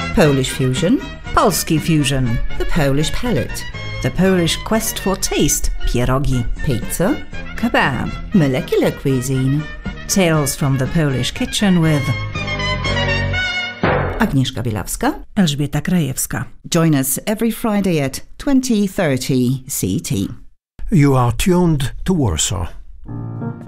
Polish fusion, Polski fusion, the Polish palate, the Polish quest for taste, pierogi, pizza, kebab, molecular cuisine. Tales from the Polish kitchen with Agnieszka Bielawska, Elżbieta Krajewska. Join us every Friday at 20:30 CT. You are tuned to Warsaw.